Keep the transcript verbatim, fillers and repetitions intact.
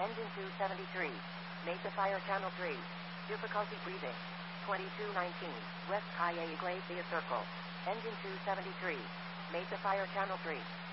Engine two seventy-three. Mesa Fire Channel three. Difficulty breathing. twenty-two nineteen. West Calle Iglesia Circle. Engine two seventy-three. Mesa Fire Channel three.